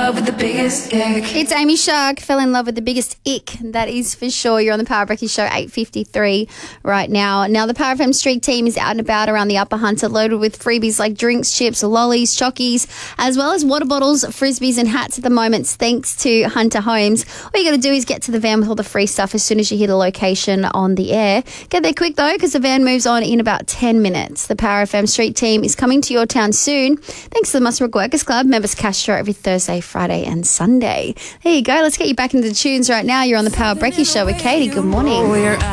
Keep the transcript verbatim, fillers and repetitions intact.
love with the biggest ick. It's Amy Shark, fell in love with the biggest ick. That is for sure. You're on the Power Breakfast Show, eight fifty-three right now. Now, the Power F M Street team is out and about around the Upper Hunter, loaded with freebies like drinks, chips, lollies, chockies, as well as water bottles, frisbees and hats at the moment, thanks to Hunter Homes. All you got to do is get to the van with all the free stuff as soon as you hear the location on the air. Get there quick, though, because the van moves on in about ten minutes. The Power F M Street team is coming to your town soon, thanks to the Muswellbrook Workers Club. Members cash draw every Thursday, Friday and Sunday. There you go. Let's get you back into the tunes right now. You're on the Power Breakfast Show with Katie. Good morning.